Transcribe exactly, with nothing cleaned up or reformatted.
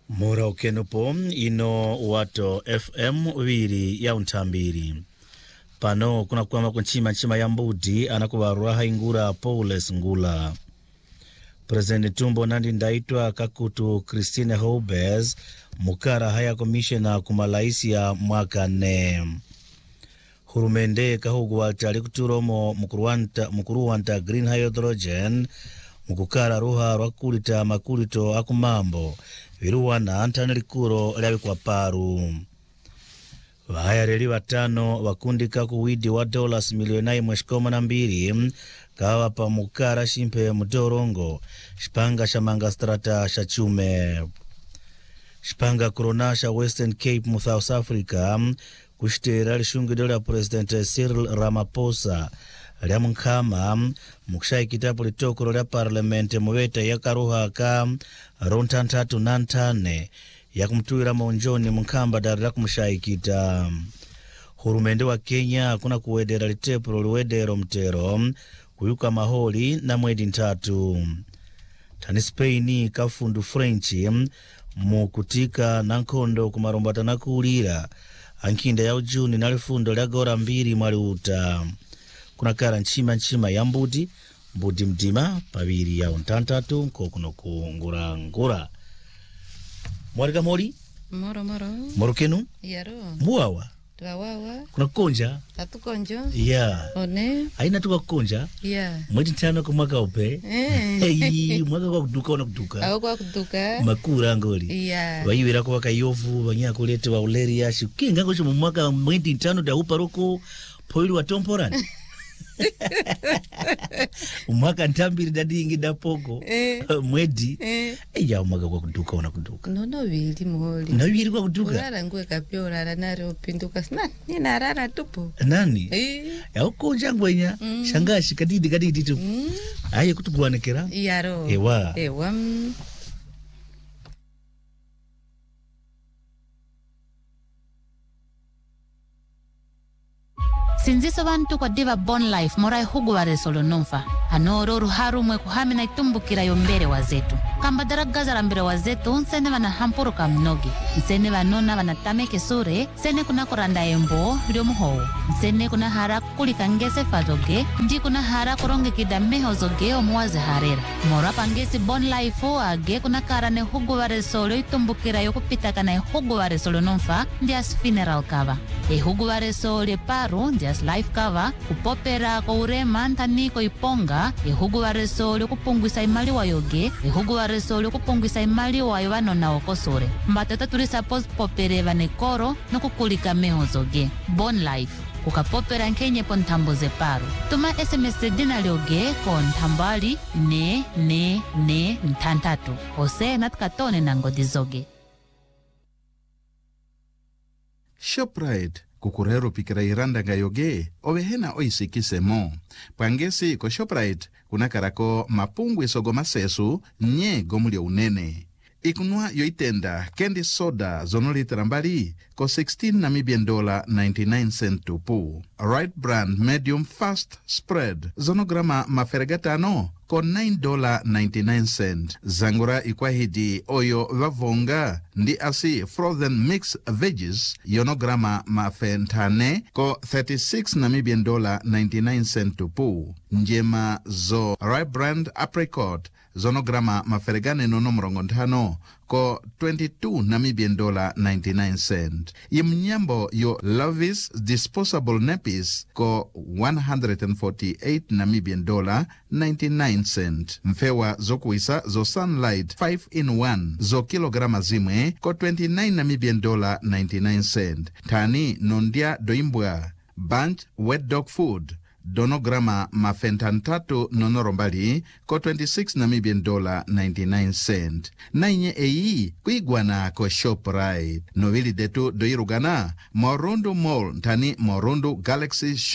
Mura ukenupo ino wato F M wiri ya untambiri. Pano kuna kuama kunchima nchima ya mbudi anakubarua haingura Paules Ngula. President Tumbo nandi ndaitwa kakutu Christine Houbez mukara haya komishena kumalaisia mwaka ne. Hurumende kahugu watali kuturomo mukuruwanta, mukuruwanta green hydrogen mukukara ruha rwakulita makulito akumambo viruwana antana likuro lawi kwa paru. Vahaya reli watano wakundika kuwidi wa dollars milioni mweshikoma na mbili kawa pa mukara shimpe mudorongo shpanga shamanga strata shachume. Shpanga corona sha Western Cape mu South Africa kushtera lishungido la President Cyril Ramaphosa lya mkama mukshai kitabu litokoro lya parliament muweta ya karuha ka rontantatu nantane ya kumtuira maunjoni mkamba darila kumshai kita. Hurumende wa Kenya kuna kuwedera litepuro liwedero mtero kuyuka maholi na mwedi ntatu. Tani Spaini kafundu Frenchi mukutika na nkondo kumarombata na kuulira ankinda ya ujuni na lifundo lya gora mbiri mwali uta. Kuna kara nchima nchima ya mbudi mbudi mdima pabiri ya untantatu mkokuno kuungura ngura. Mwarika mori? Moro moro. Moro kenu? Yaro. Muawa? Tuawawa. Kuna konja? Tatu konjo? Yeah. One? Aina tuka konja? Yeah. Mwedi tano kwa mwaka upe? Eh. Hey, mwaka kwa kuduka wana kuduka? Awa kwa kuduka? Makura ngoli? Yeah. Waiwira kwa waka yofu, wanyia kulete wa uleri ya shukinga kwa chumu mwaka mwedi tano da upa roko poili wa tomporani. Umwaka ntambiri dadi ingi dapoko eh. Mwedi eh. Eya umwaka kwa kuduka wana kuduka Nono wili muholi Na wili kwa kuduka Urara nguwe kapia urara nari upinduka Sina nina arara tupo Nani? eh. Ya uko njangwenya mm. Shangashi kadidi kadidi tupo mm. Aye kutukuwanekera Yaro Ewa Ewa mm. Sinziso bantu kwa diva Bon Life morai hugu wa resolo nonfa. Hanororu haru mwe kuhami na itumbukira yombere wazetu. Kamba daragaza rambere wazetu nsene wana hampuru ka mnogi. Nsene wanona wana tameke sure. Nsene kuna koranda embo video muhou. Nsene kuna hara kulika ngese fazoge. Ndi kuna hara koronge kidameho zoge omuwaze harera. Mora pangesi Bon Life o age kuna karane hugu wa resolo itumbukira yokupita kana hugu wa resolo nonfa. Ndias funeral cover. E hugu wa resolo paru ndias life cover kupopera kwa urema ntani ko iponga ehugu wa resolo kupungwisa imali wa yoge ehugu wa resolo kupungwisa imali wa yovano na okosore mbatata turi suppose popere vanekoro no kukulika meho zoge Bon Life ukapopera nkenye po ntamboze paru tuma S M S dina lioge ko ntambali ne ne ne ntantatu ose natkatone nangodi zoge. Shoprite kukurero pikira iranda ngayoge ovehena oisikise mo. Pangesi ko Shoprite kuna karako mapungu isogo masesu nye gomulio unene. Ikunua yoitenda candy soda zono litera mbali ko sixteen Namibian dollar ninety-nine cent tupu. Right brand medium fast spread zono grama maferegatano ko nine dollar ninety-nine cent. Zangura ikwahidi oyo vavonga ndi asi frozen mixed veggies yonograma mafentane ko thirty-six Namibian dollar ninety-nine cent tupu. Njema zo right brand apricot zonograma maferegane nono mrongo ntano ko twenty-two Namibian dollar ninety-nine cent. Yimnyambo yo Lovis disposable nappies ko one hundred forty-eight Namibian dollar ninety-nine cent. Mfewa zo kuisa zo Sunlight five in one zo kilograma zimwe ko twenty-nine Namibian dollar ninety-nine cent. Tani nondia doimbwa Bunch wet dog food donograma mafentantatu nonorombali ko twenty-six Namibian dollar ninety-nine cent. Nainye eyi kuigwana ko Shoprite. Novili detu doirugana Morondo Mall tani Morondo Galaxy